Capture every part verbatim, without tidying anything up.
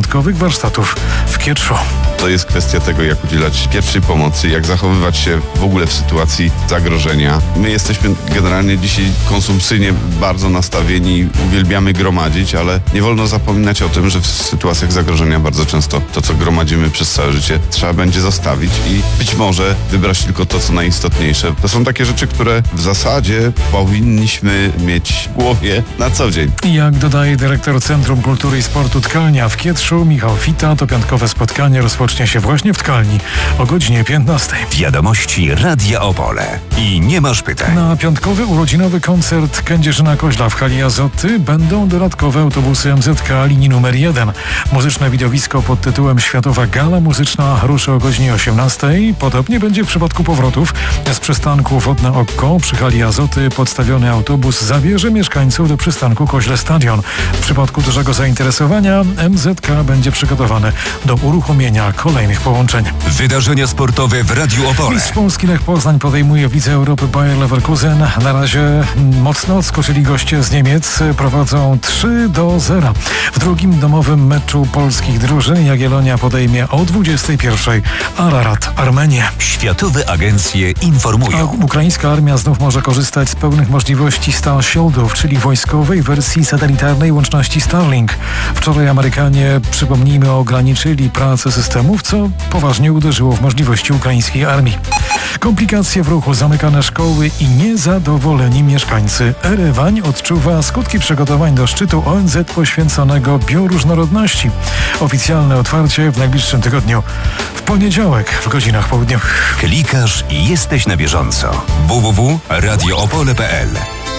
dodatkowych warsztatów w Kietrzu. To jest kwestia tego, jak udzielać pierwszej pomocy, jak zachowywać się w ogóle w sytuacji zagrożenia. My jesteśmy generalnie dzisiaj konsumpcyjnie bardzo nastawieni, uwielbiamy gromadzić, ale nie wolno zapominać o tym, że w sytuacjach zagrożenia bardzo często to, co gromadzimy przez całe życie, trzeba będzie zostawić i być może wybrać tylko to, co najistotniejsze. To są takie rzeczy, które w zasadzie powinniśmy mieć w głowie na co dzień. Jak dodaje dyrektor Centrum Kultury i Sportu Tkalnia w Kietrzu, Michał Fita, to piątkowe spotkanie rozpocznie się właśnie w Tkalni o godzinie piętnastej. Wiadomości Radia Opole. I nie masz pytań. Na piątkowy urodzinowy koncert Kędzierzyna-Koźla w hali Azoty będą dodatkowe autobusy M Z K linii numer jeden. Muzyczne widowisko pod tytułem Światowa Gala Muzyczna ruszy o godzinie osiemnastej. Podobnie będzie w przypadku powrotów. Z przystanku Wodne Oko przy hali Azoty podstawiony autobus zabierze mieszkańców do przystanku Koźle Stadion. W przypadku dużego zainteresowania M Z K będzie przygotowany do uruchomienia kolejnych połączeń. Wydarzenia sportowe w Radiu Opole. Mistrz Polski Lech Poznań podejmuje w Lidze Europy Bayer Leverkusen. Na razie mocno odskoczyli goście z Niemiec. Prowadzą trzy do zera. W drugim domowym meczu polskich drużyn Jagiellonia podejmie o dwudziestej pierwszej Ararat Armenię. Światowe agencje informują. A ukraińska armia znów może korzystać z pełnych możliwości Starshieldów, czyli wojskowej wersji satelitarnej łączności Starlink. Wczoraj Amerykanie, przypomnijmy, ograniczyli pracę systemów, co poważnie uderzyło w możliwości ukraińskiej armii. Komplikacje w ruchu, zamykane szkoły i niezadowoleni mieszkańcy. Erewań odczuwa skutki przygotowań do szczytu O N Z poświęconego bioróżnorodności. Oficjalne otwarcie w najbliższym tygodniu. W poniedziałek w godzinach południowych. Klikasz i jesteś na bieżąco. w w w kropka radio opole kropka p l.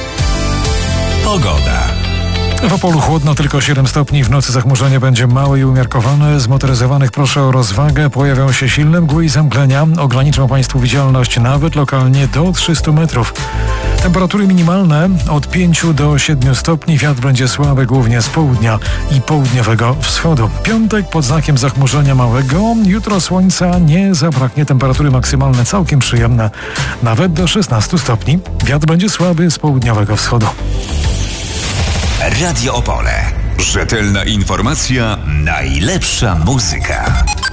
Pogoda. W Opolu chłodno, tylko siedem stopni. W nocy zachmurzenie będzie małe i umiarkowane. Zmotoryzowanych proszę o rozwagę. Pojawią się silne mgły i zamglenia. Ograniczą Państwu widzialność nawet lokalnie do trzystu metrów. Temperatury minimalne od pięciu do siedmiu stopni. Wiatr będzie słaby głównie z południa i południowego wschodu. Piątek pod znakiem zachmurzenia małego. Jutro słońca nie zabraknie. Temperatury maksymalne całkiem przyjemne. Nawet do szesnastu stopni. Wiatr będzie słaby z południowego wschodu. Radio Opole. Rzetelna informacja, najlepsza muzyka.